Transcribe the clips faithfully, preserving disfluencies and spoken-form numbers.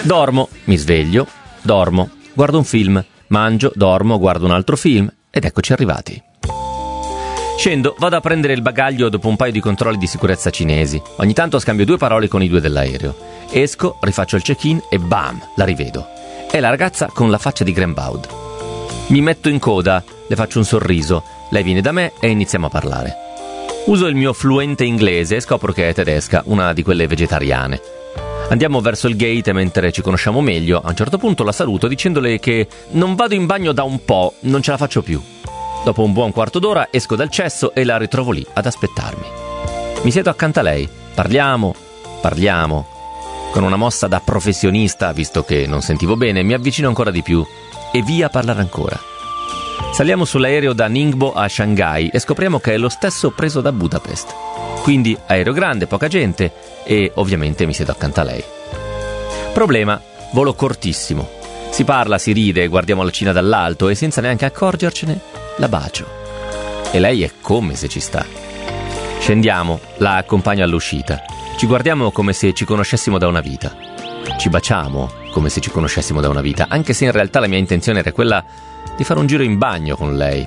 Dormo, mi sveglio, dormo, guardo un film, mangio, dormo, guardo un altro film ed eccoci arrivati. Scendo, vado a prendere il bagaglio dopo un paio di controlli di sicurezza cinesi. Ogni tanto scambio due parole con i due dell'aereo. Esco, rifaccio il check-in e bam, la rivedo. È la ragazza con la faccia di Grandbaud. Mi metto in coda, le faccio un sorriso, lei viene da me e iniziamo a parlare. Uso il mio fluente inglese e scopro che è tedesca, una di quelle vegetariane. Andiamo verso il gate mentre ci conosciamo meglio. A un certo punto la saluto dicendole che non vado in bagno da un po', non ce la faccio più. Dopo un buon quarto d'ora esco dal cesso e la ritrovo lì ad aspettarmi. Mi siedo accanto a lei, parliamo, parliamo. Con una mossa da professionista, visto che non sentivo bene, mi avvicino ancora di più e via a parlare ancora. Saliamo sull'aereo da Ningbo a Shanghai e scopriamo che è lo stesso preso da Budapest. Quindi aereo grande, poca gente e ovviamente mi siedo accanto a lei. Problema, volo cortissimo. Si parla, si ride, guardiamo la Cina dall'alto e senza neanche accorgercene la bacio. E lei è come se ci sta. Scendiamo, la accompagno all'uscita. Ci guardiamo come se ci conoscessimo da una vita. Ci baciamo come se ci conoscessimo da una vita, anche se in realtà la mia intenzione era quella di fare un giro in bagno con lei.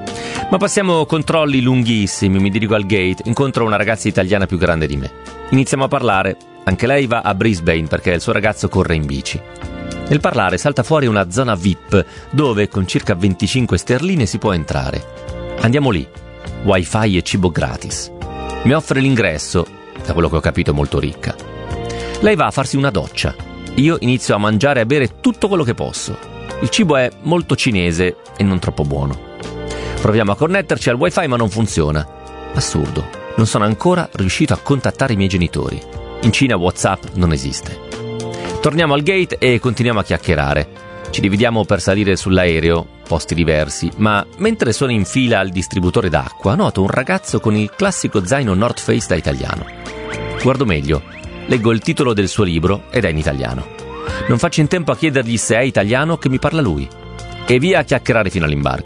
Ma passiamo controlli lunghissimi, mi dirigo al gate, incontro una ragazza italiana più grande di me. Iniziamo a parlare, anche lei va a Brisbane perché il suo ragazzo corre in bici. Nel parlare salta fuori una zona V I P dove con circa venticinque sterline si può entrare. Andiamo lì, wifi e cibo gratis. Mi offre l'ingresso, da quello che ho capito molto ricca. Lei va a farsi una doccia. Io inizio a mangiare e a bere tutto quello che posso. Il cibo è molto cinese e non troppo buono. Proviamo a connetterci al wifi ma non funziona. Assurdo, non sono ancora riuscito a contattare i miei genitori. In Cina WhatsApp non esiste. Torniamo al gate e continuiamo a chiacchierare. Ci dividiamo per salire sull'aereo, posti diversi, ma mentre sono in fila al distributore d'acqua noto un ragazzo con il classico zaino North Face da italiano. Guardo meglio, leggo il titolo del suo libro ed è in italiano. Non faccio in tempo a chiedergli se è italiano che mi parla lui. E via a chiacchierare fino all'imbarco.